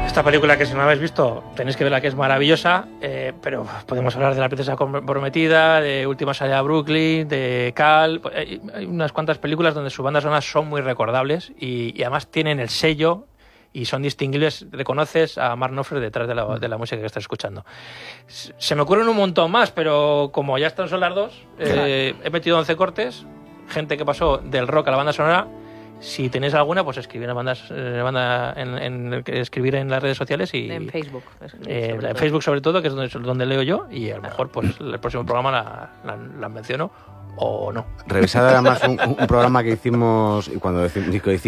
Esta película, que si no la habéis visto, tenéis que verla, que es maravillosa, pero podemos hablar de La princesa prometida, de Última salida a Brooklyn, de Cal. Hay unas cuantas películas donde sus bandas sonoras son muy recordables y además tienen el sello y son distinguibles. Reconoces a Mark Knopfler detrás de la música que estás escuchando. Se me ocurren un montón más, pero como ya están son las dos, he metido 11 cortes, gente que pasó del rock a la banda sonora. Si tenéis alguna, pues escribir escribir en las redes sociales y en Facebook. En Facebook sobre todo, que es donde leo yo, y a lo mejor pues el próximo programa la menciono o no. Revisad además un programa que hicimos, y cuando